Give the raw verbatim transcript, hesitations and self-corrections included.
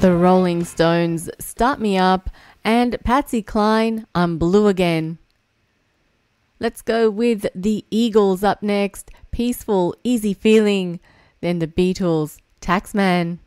The Rolling Stones, Start Me Up, and Patsy Cline, I'm Blue Again. Let's go with the Eagles up next, Peaceful, Easy Feeling. Then the Beatles, Taxman.